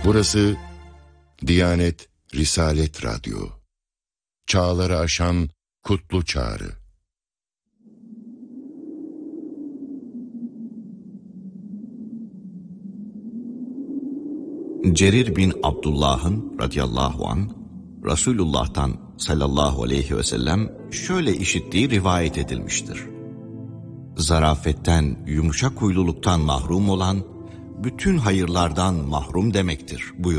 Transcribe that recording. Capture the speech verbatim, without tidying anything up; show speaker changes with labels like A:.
A: Burası Diyanet Risalet Radyo. Çağları aşan kutlu çağrı.
B: Cerir bin Abdullah'ın radıyallahu anh, Resulullah'tan sallallahu aleyhi ve sellem şöyle işittiği rivayet edilmiştir. Zarafetten, yumuşak huyluluktan mahrum olan, bütün hayırlardan mahrum demektir buyurur.